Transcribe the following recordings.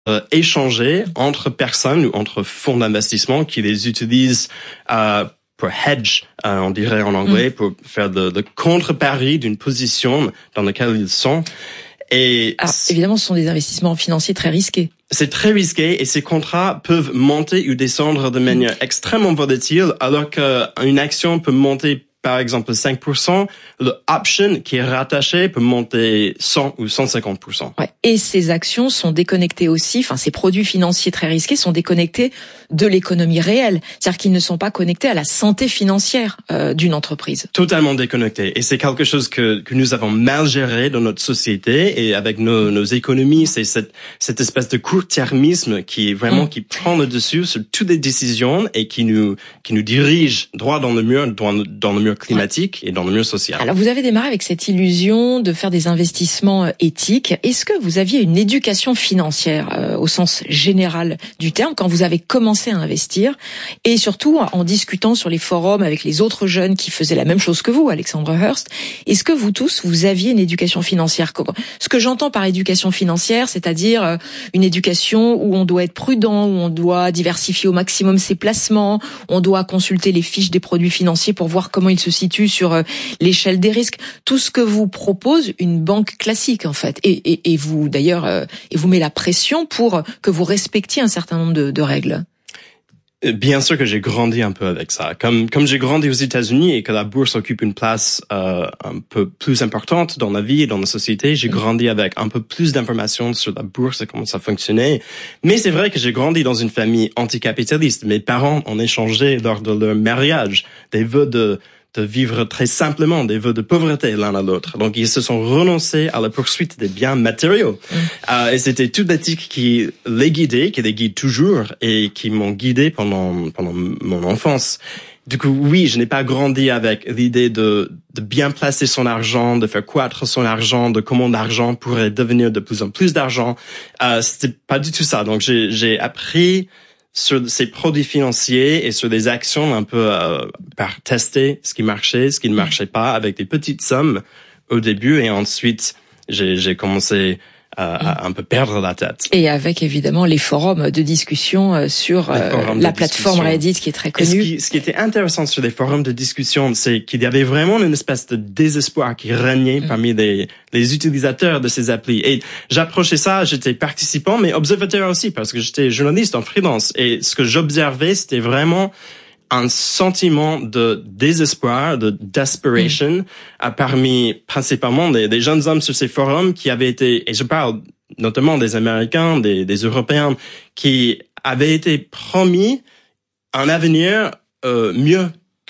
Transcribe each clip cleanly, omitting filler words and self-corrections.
échangés entre personnes ou entre fonds d'investissement qui les utilisent pour hedge, on dirait en anglais, pour faire de contre-pari d'une position dans laquelle ils sont. Et alors, évidemment, ce sont des investissements financiers très risqués. C'est très risqué et ces contrats peuvent monter ou descendre de manière extrêmement volatile, alors qu'une action peut monter par exemple 5%, le option qui est rattaché peut monter 100 ou 150%. Ouais. Et ces actions sont déconnectées aussi, ces produits financiers très risqués sont déconnectés de l'économie réelle. C'est-à-dire qu'ils ne sont pas connectés à la santé financière d'une entreprise. Totalement déconnectés. Et c'est quelque chose que nous avons mal géré dans notre société et avec nos économies. C'est cette espèce de court-termisme qui est vraiment, qui prend le dessus sur toutes les décisions et qui nous dirige droit dans le mur climatique et dans le mur social. Alors vous avez démarré avec cette illusion de faire des investissements éthiques. Est-ce que vous aviez une éducation financière au sens général du terme quand vous avez commencé à investir, et surtout en discutant sur les forums avec les autres jeunes qui faisaient la même chose que vous, Alexandre Hurst? Est-ce que vous tous, vous aviez une éducation financière? Ce que j'entends par éducation financière, c'est-à-dire une éducation où on doit être prudent, où on doit diversifier au maximum ses placements, on doit consulter les fiches des produits financiers pour voir comment ils se situent sur l'échelle des risques. Tout ce que vous propose une banque classique, en fait. Et vous, d'ailleurs, et vous met la pression pour que vous respectiez un certain nombre de règles. Bien sûr que j'ai grandi un peu avec ça. Comme j'ai grandi aux États-Unis et que la bourse occupe une place un peu plus importante dans la vie et dans la société, j'ai grandi avec un peu plus d'informations sur la bourse et comment ça fonctionnait. Mais c'est vrai que j'ai grandi dans une famille anticapitaliste. Mes parents ont échangé lors de leur mariage des vœux de vivre très simplement, des vœux de pauvreté l'un à l'autre. Donc, ils se sont renoncés à la poursuite des biens matériaux. Et c'était toute l'éthique qui les guidait, qui les guide toujours, et qui m'ont guidé pendant mon enfance. Du coup, oui, je n'ai pas grandi avec l'idée de bien placer son argent, de faire croître son argent, de comment l'argent pourrait devenir de plus en plus d'argent. C'était pas du tout ça. Donc, j'ai appris sur ces produits financiers et sur des actions un peu par tester ce qui marchait, ce qui ne marchait pas avec des petites sommes au début, et ensuite j'ai commencé à un peu perdre la tête. Et avec évidemment les forums de discussion sur la plateforme Reddit qui est très connue. Ce qui était intéressant sur les forums de discussion, c'est qu'il y avait vraiment une espèce de désespoir qui régnait parmi les utilisateurs de ces applis. Et j'approchais ça, j'étais participant mais observateur aussi parce que j'étais journaliste en freelance. Et ce que j'observais, c'était vraiment un sentiment de désespoir, de desperation, parmi principalement des jeunes hommes sur ces forums qui avaient été, et je parle notamment des Américains, des Européens, qui avaient été promis un avenir mieux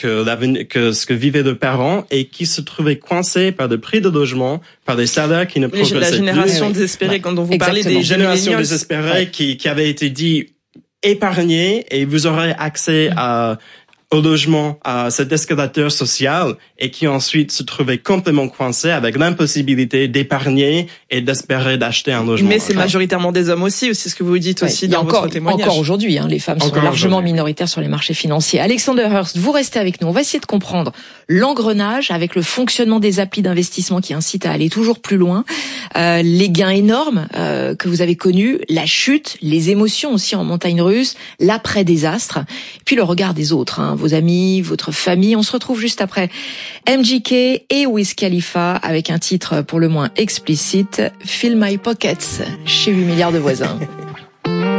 que ce que vivaient leurs parents, et qui se trouvaient coincés par des prix de logement, par des salaires qui ne progressaient plus. La génération désespérée, quand on vous parlez des générations désespérées qui avait été dit épargnez et vous aurez accès au logement, à cet escalateur social, et qui ensuite se trouvait complètement coincé avec l'impossibilité d'épargner et d'espérer d'acheter un logement. Mais c'est majoritairement des hommes aussi, c'est ce que vous dites aussi dans votre témoignage. Encore aujourd'hui, les femmes sont largement minoritaires sur les marchés financiers. Alexander Hurst, vous restez avec nous. On va essayer de comprendre l'engrenage avec le fonctionnement des applis d'investissement qui incitent à aller toujours plus loin, les gains énormes que vous avez connus, la chute, les émotions aussi en montagne russe, l'après-désastre, puis le regard des autres, vos amis, votre famille. On se retrouve juste après MGK et Wiz Khalifa avec un titre pour le moins explicite, Fill My Pockets, chez 8 milliards de voisins.